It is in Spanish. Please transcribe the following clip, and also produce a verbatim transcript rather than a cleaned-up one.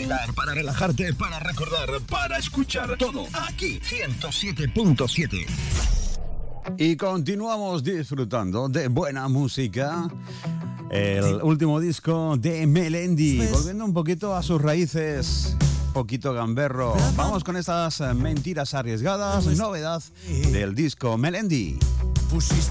bailar, para relajarte, para recordar, para escuchar todo aquí ciento siete punto siete. Y continuamos disfrutando de buena música. El último disco de Melendi, volviendo un poquito a sus raíces, poquito gamberro. Vamos con estas mentiras arriesgadas, novedad del disco Melendi. Pusiste